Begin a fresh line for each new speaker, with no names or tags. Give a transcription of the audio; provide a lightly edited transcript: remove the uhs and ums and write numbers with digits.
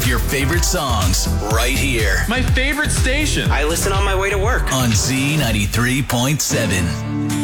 your favorite songs right here
My favorite station.
I listen on my way to work.
on Z93.7.